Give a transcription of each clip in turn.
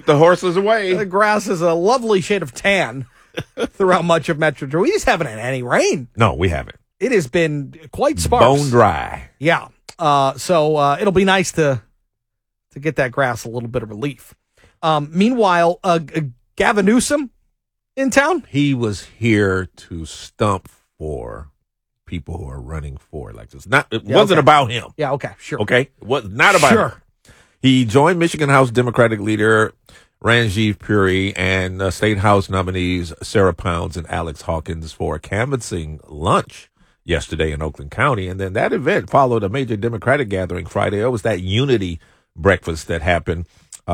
the horses away. The grass is a lovely shade of tan throughout much of Metro Detroit. We just haven't had any rain. No, we haven't. It has been quite sparse. Bone dry. Yeah. So it'll be nice to get that grass a little bit of relief. Meanwhile, Gavin Newsom in town. He was here to stump for people who are running for elections. It wasn't about him. Yeah, okay, sure. Okay? It was not about him. He joined Michigan House Democratic leader Ranjeev Puri and State House nominees Sarah Pounds and Alex Hawkins for a canvassing lunch yesterday in Oakland County. And then that event followed a major Democratic gathering Friday. It was that unity breakfast that happened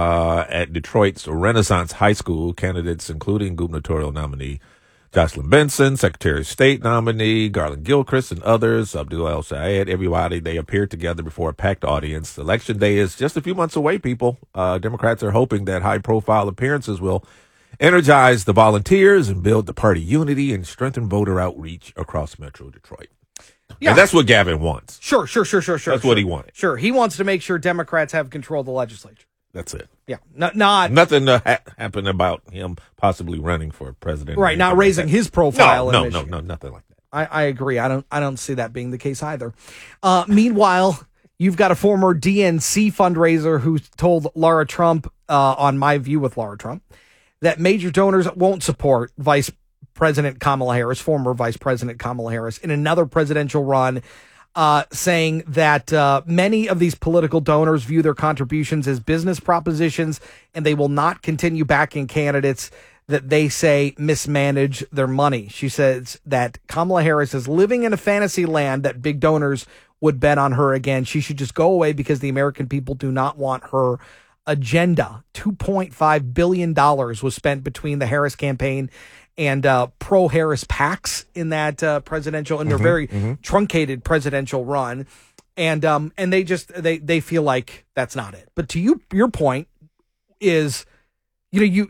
at Detroit's Renaissance High School. Candidates, including gubernatorial nominee Jocelyn Benson, Secretary of State nominee Garland Gilchrist, and others, Abdul El-Sayed, everybody, they appeared together before a packed audience. Election day is just a few months away, people. Democrats are hoping that high-profile appearances will energize the volunteers and build the party unity and strengthen voter outreach across Metro Detroit. Yeah. And that's what Gavin wants. Sure. That's what he wanted. Sure. He wants to make sure Democrats have control of the legislature. That's it. Yeah. Not nothing happened about him possibly running for president. Right. Not raising his profile. No, nothing like that. I agree. I don't see that being the case either. Meanwhile, you've got a former DNC fundraiser who told Laura Trump on My View with Laura Trump that major donors won't support Vice President Kamala Harris, former Vice President Kamala Harris, in another presidential run, saying that many of these political donors view their contributions as business propositions, and they will not continue backing candidates that they say mismanage their money. She says that Kamala Harris is living in a fantasy land that big donors would bet on her again. She should just go away because the American people do not want her agenda. $2.5 billion was spent between the Harris campaign and pro-Harris PACs in that presidential, in their very truncated presidential run, and they feel like that's not it. But to your point is, you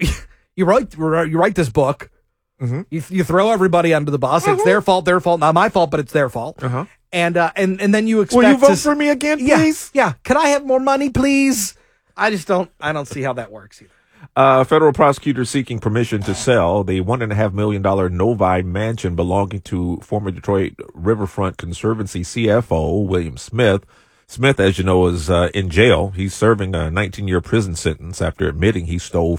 write this book, you throw everybody under the bus. It's their fault, not my fault, but it's their fault. And then you expect, will you vote for me again, please? Yeah. Can I have more money, please? I don't see how that works either. Federal prosecutors seeking permission to sell the $1.5 million Novi mansion belonging to former Detroit Riverfront Conservancy CFO William Smith. Smith, as you know, is in jail. He's serving a 19-year prison sentence after admitting he stole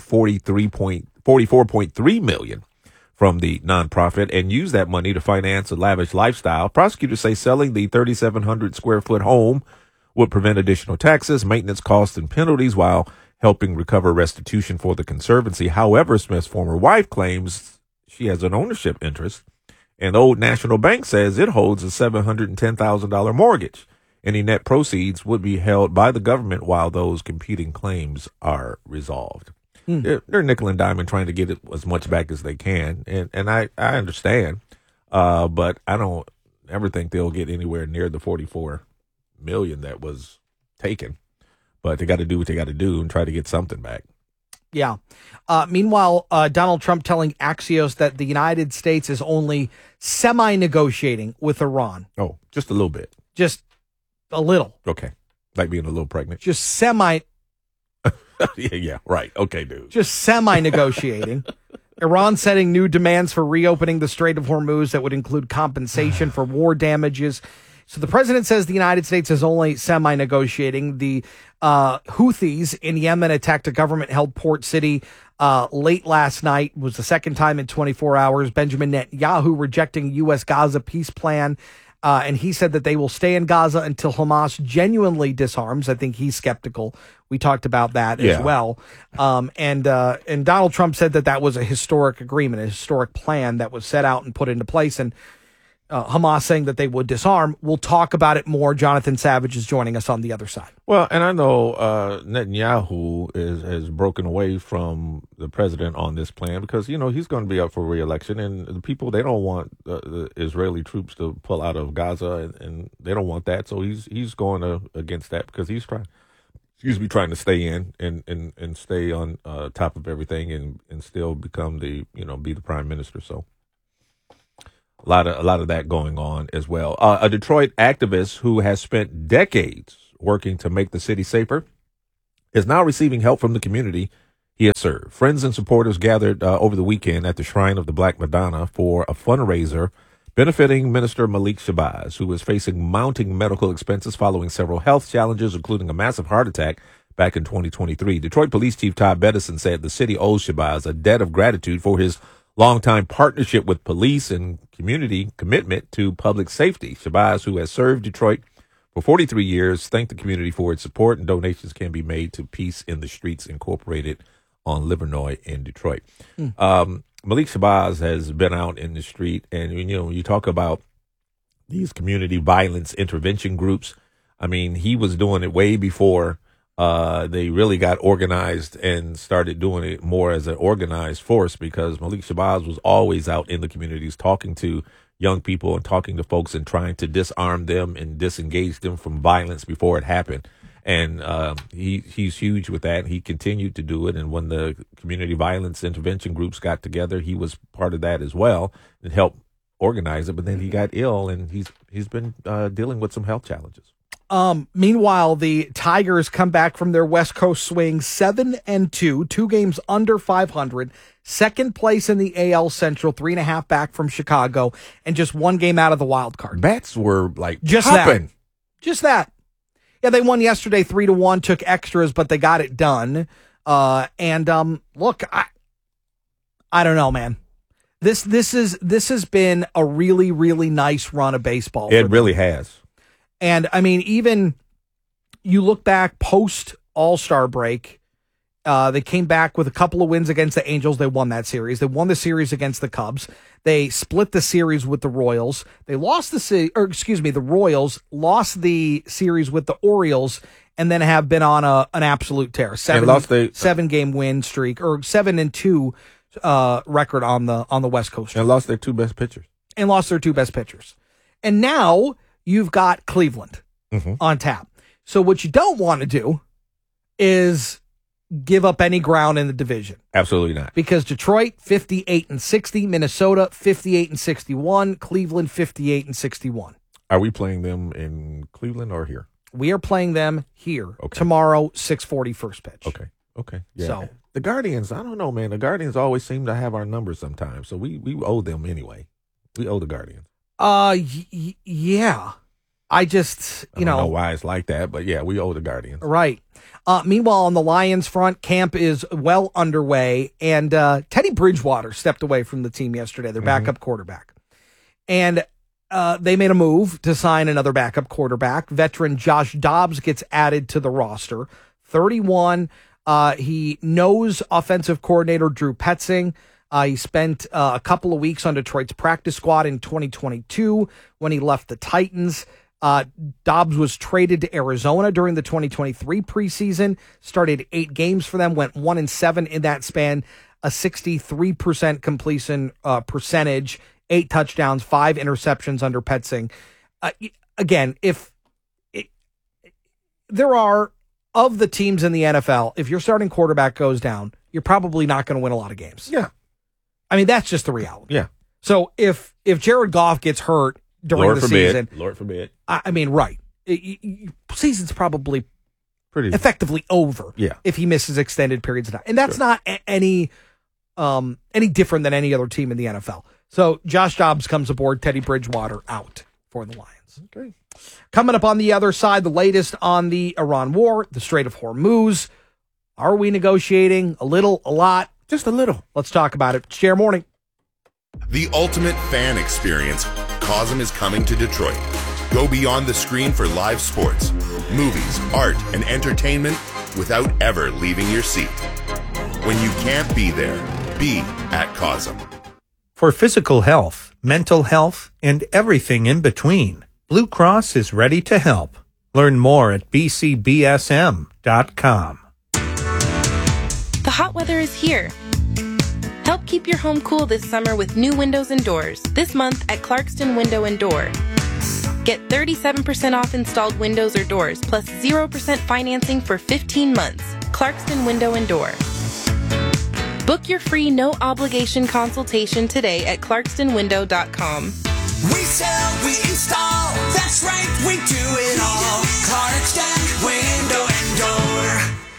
$44.3 million from the nonprofit and used that money to finance a lavish lifestyle. Prosecutors say selling the 3,700 square foot home would prevent additional taxes, maintenance costs, and penalties while helping recover restitution for the Conservancy. However, Smith's former wife claims she has an ownership interest, and Old National Bank says it holds a $710,000 mortgage. Any net proceeds would be held by the government while those competing claims are resolved. They're nickel and diamond trying to get it as much back as they can, and I understand, but I don't ever think they'll get anywhere near the $44 million that was taken. But they got to do what they got to do and try to get something back. Yeah. Meanwhile, Donald Trump telling Axios that the United States is only semi-negotiating with Iran. Oh, just a little bit. Just a little. Okay. Like being a little pregnant. Just semi. yeah, right. Okay, dude. Just semi-negotiating. Iran setting new demands for reopening the Strait of Hormuz that would include compensation for war damages. So the president says the United States is only semi-negotiating. The Houthis in Yemen attacked a government-held port city late last night. It was the second time in 24 hours. Benjamin Netanyahu rejecting U.S. Gaza peace plan. And he said that they will stay in Gaza until Hamas genuinely disarms. I think he's skeptical. We talked about that as well. And Donald Trump said that was a historic agreement, a historic plan that was set out and put into place. And Hamas saying that they would disarm. We'll talk about it more. Jonathan Savage is joining us on the other side. Well, and I know Netanyahu has broken away from the president on this plan because, he's going to be up for re-election, and the people, they don't want the Israeli troops to pull out of Gaza, and they don't want that. So he's going against that because he's trying to stay in and stay on top of everything and still become be the prime minister. So a lot of that going on as well. A Detroit activist who has spent decades working to make the city safer is now receiving help from the community he has served. Friends and supporters gathered over the weekend at the Shrine of the Black Madonna for a fundraiser benefiting Minister Malik Shabazz, who is facing mounting medical expenses following several health challenges, including a massive heart attack back in 2023. Detroit Police Chief Todd Bettison said the city owes Shabazz a debt of gratitude for his longtime partnership with police and community commitment to public safety. Shabazz, who has served Detroit for 43 years, thanked the community for its support, and donations can be made to Peace in the Streets Incorporated on Livernois in Detroit. Malik Shabazz has been out in the street, and when you talk about these community violence intervention groups, I mean, he was doing it way before they really got organized and started doing it more as an organized force, because Malik Shabazz was always out in the communities talking to young people and talking to folks and trying to disarm them and disengage them from violence before it happened. And he's huge with that. He continued to do it. And when the community violence intervention groups got together, he was part of that as well and helped organize it. But then he got ill, and he's been dealing with some health challenges. Meanwhile, the Tigers come back from their West Coast swing 7-2, 2 games under 500, second place in the AL Central, 3.5 back from Chicago, and just 1 game out of the wild card. Bats were like just popping. Just that. Yeah, they won yesterday 3-1, took extras, but they got it done. Look, I don't know, man. This has been a really, really nice run of baseball. It really has. And I mean, even you look back post All-Star break, they came back with a couple of wins against the Angels. They won that series. They won the series against the Cubs. They split the series with the Royals. They lost the Royals lost the series with the Orioles, and then have been on an absolute tear. 7-game win streak, or 7-2 record on the West Coast. And lost their 2 best pitchers. And now you've got Cleveland on tap. So what you don't want to do is give up any ground in the division. Absolutely not. Because Detroit 58-60, Minnesota 58-61, Cleveland 58-61. Are we playing them in Cleveland or here? We are playing them here tomorrow, 6:40 first pitch. Okay. Yeah. So the Guardians, I don't know, man. The Guardians always seem to have our numbers sometimes, so we owe them anyway. We owe the Guardians. Yeah. I don't know why it's like that, but yeah, we owe the Guardians. Right. Meanwhile, on the Lions front, camp is well underway, and Teddy Bridgewater stepped away from the team yesterday, their backup quarterback. And they made a move to sign another backup quarterback. Veteran Josh Dobbs gets added to the roster. 31. He knows offensive coordinator Drew Petzing. He spent a couple of weeks on Detroit's practice squad in 2022 when he left the Titans. Dobbs was traded to Arizona during the 2023 preseason, started 8 games for them, went 1-7 in that span, a 63% completion percentage, 8 touchdowns, 5 interceptions under Petzing. Again, there are, of the teams in the NFL, if your starting quarterback goes down, you're probably not going to win a lot of games. Yeah. I mean, that's just the reality. Yeah. So if Jared Goff gets hurt during the season, Lord forbid. I mean, right. Season's probably pretty effectively over. Yeah. If he misses extended periods of time. And that's not any different than any other team in the NFL. So Josh Dobbs comes aboard, Teddy Bridgewater out for the Lions. Okay. Coming up on the other side, the latest on the Iran war, the Strait of Hormuz. Are we negotiating? A little, a lot? Just a little. Let's talk about it. Share Morning. The ultimate fan experience. COSM is coming to Detroit. Go beyond the screen for live sports, movies, art, and entertainment without ever leaving your seat. When you can't be there, be at COSM. For physical health, mental health, and everything in between, Blue Cross is ready to help. Learn more at bcbsm.com. The hot weather is here. Help keep your home cool this summer with new windows and doors. This month at Clarkston Window and Door. Get 37% off installed windows or doors, plus 0% financing for 15 months. Clarkston Window and Door. Book your free no-obligation consultation today at clarkstonwindow.com. We sell, we install, that's right, we do it all. Clarkston Window and Door.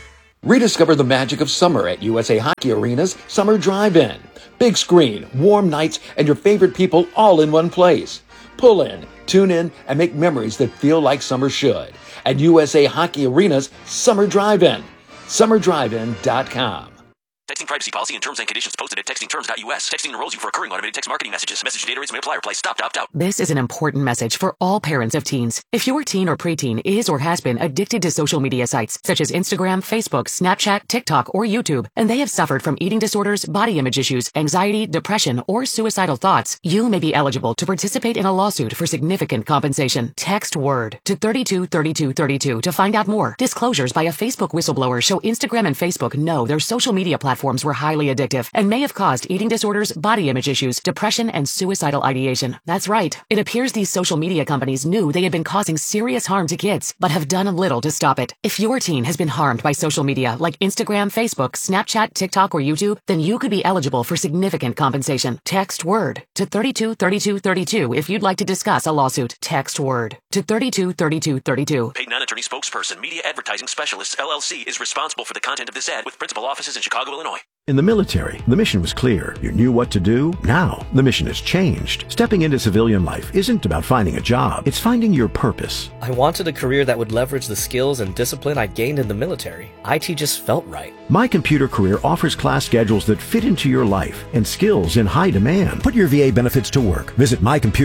Rediscover the magic of summer at USA Hockey Arena's Summer Drive-In. Big screen, warm nights, and your favorite people all in one place. Pull in, tune in, and make memories that feel like summer should at USA Hockey Arena's Summer Drive-In. SummerDriveIn.com. Texting privacy policy and terms and conditions posted at textingterms.us. Texting enrolls you for recurring automated text marketing messages. Message data rates may apply. Reply stop to opt out. This is an important message for all parents of teens. If your teen or preteen is or has been addicted to social media sites such as Instagram, Facebook, Snapchat, TikTok, or YouTube, and they have suffered from eating disorders, body image issues, anxiety, depression, or suicidal thoughts, you may be eligible to participate in a lawsuit for significant compensation. Text WORD to 323232 to find out more. Disclosures by a Facebook whistleblower show Instagram and Facebook know their social media platforms were highly addictive and may have caused eating disorders, body image issues, depression, and suicidal ideation. That's right. It appears these social media companies knew they had been causing serious harm to kids, but have done little to stop it. If your teen has been harmed by social media like Instagram, Facebook, Snapchat, TikTok, or YouTube, then you could be eligible for significant compensation. Text WORD to 323232 if you'd like to discuss a lawsuit. Text WORD to 323232. Paid non-attorney spokesperson, Media Advertising Specialists, LLC, is responsible for the content of this ad with principal offices in Chicago, Illinois. In the military, the mission was clear. You knew what to do. Now, the mission has changed. Stepping into civilian life isn't about finding a job. It's finding your purpose. I wanted a career that would leverage the skills and discipline I gained in the military. IT just felt right. My Computer Career offers class schedules that fit into your life and skills in high demand. Put your VA benefits to work. Visit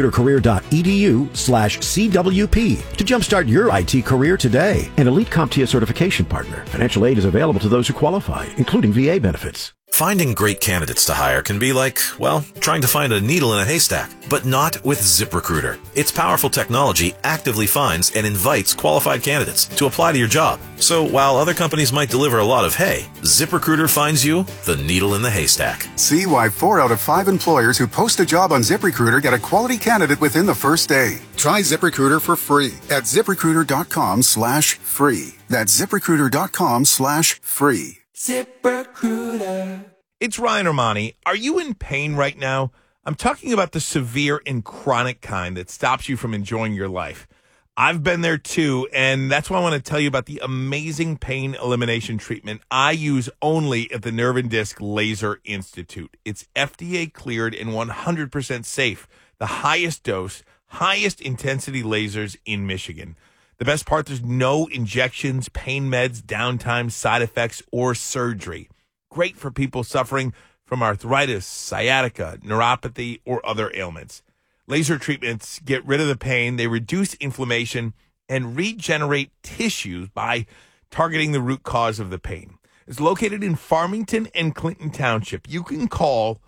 mycomputercareer.edu/CWP to jumpstart your IT career today. An Elite CompTIA certification partner. Financial aid is available to those who qualify, including VA benefits. Finding great candidates to hire can be like, well, trying to find a needle in a haystack, but not with ZipRecruiter. Its powerful technology actively finds and invites qualified candidates to apply to your job. So while other companies might deliver a lot of hay, ZipRecruiter finds you the needle in the haystack. See why 4 out of 5 employers who post a job on ZipRecruiter get a quality candidate within the first day. Try ZipRecruiter for free at ZipRecruiter.com/free. That's ZipRecruiter.com/free. ZipRecruiter. It's Ryan Armani. Are you in pain right now? I'm talking about the severe and chronic kind that stops you from enjoying your life. I've been there too, and that's why I want to tell you about the amazing pain elimination treatment I use only at the Nerve and Disc Laser Institute. It's FDA cleared and 100% safe. The highest dose, highest intensity lasers in Michigan. The best part, there's no injections, pain meds, downtime, side effects, or surgery. Great for people suffering from arthritis, sciatica, neuropathy, or other ailments. Laser treatments get rid of the pain, they reduce inflammation, and regenerate tissues by targeting the root cause of the pain. It's located in Farmington and Clinton Township. You can call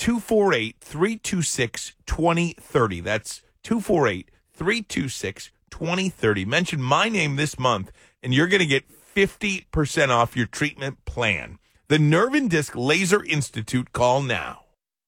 248-326-2030. That's 248-326-2030. Mention my name this month, and you're going to get 50% off your treatment plan. The Nerve and Disc Laser Institute. Call now.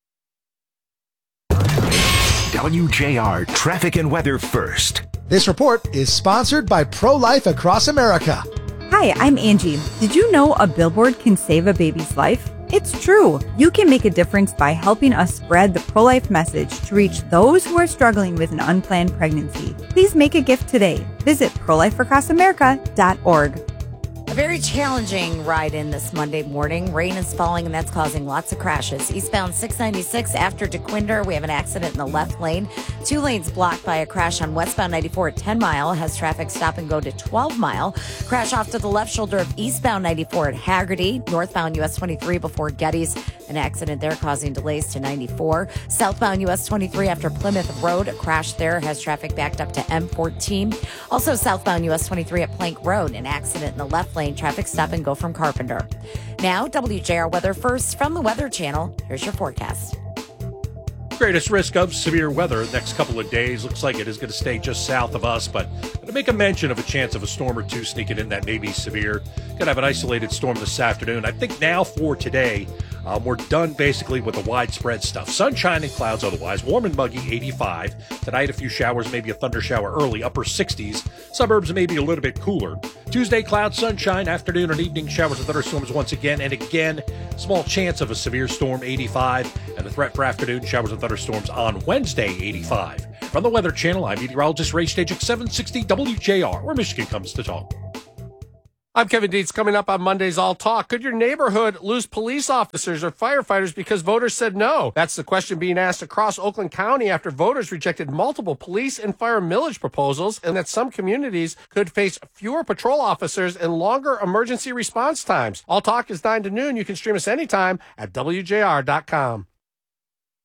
WJR Traffic and Weather First. This report is sponsored by Pro-Life Across America. Hi, I'm Angie. Did you know a billboard can save a baby's life? It's true. You can make a difference by helping us spread the pro-life message to reach those who are struggling with an unplanned pregnancy. Please make a gift today. Visit prolifeacrossamerica.org. A very challenging ride in this Monday morning. Rain is falling, and that's causing lots of crashes. Eastbound 696 after DeQuinder, we have an accident in the left lane. 2 lanes blocked by a crash on westbound 94 at 10 Mile. Has traffic stop and go to 12 Mile. Crash off to the left shoulder of eastbound 94 at Haggerty. Northbound US 23 before Getty's. An accident there causing delays to 94. Southbound US 23 after Plymouth Road. A crash there has traffic backed up to M14. Also southbound US 23 at Plank Road. An accident in the left lane. Traffic stop and go from Carpenter. Now, WJR Weather First from the Weather Channel. Here's your forecast. Greatest risk of severe weather next couple of days. Looks like it is going to stay just south of us, but to make a mention of a chance of a storm or two sneaking in that may be severe. Going to have an isolated storm this afternoon. I think now for today, we're done basically with the widespread stuff. Sunshine and clouds otherwise. Warm and muggy, 85. Tonight, a few showers, maybe a thunder shower early, upper 60s. Suburbs maybe a little bit cooler. Tuesday, clouds, sunshine, afternoon and evening showers and thunderstorms once again. And again, small chance of a severe storm, 85. And the threat for afternoon showers and thunderstorms on Wednesday, 85. From the Weather Channel, I'm meteorologist Ray Stajik, 760 WJR, where Michigan comes to talk. I'm Kevin Dietz. Coming up on Monday's All Talk. Could your neighborhood lose police officers or firefighters because voters said no? That's the question being asked across Oakland County after voters rejected multiple police and fire millage proposals, and that some communities could face fewer patrol officers and longer emergency response times. All Talk is 9 to noon. You can stream us anytime at WJR.com.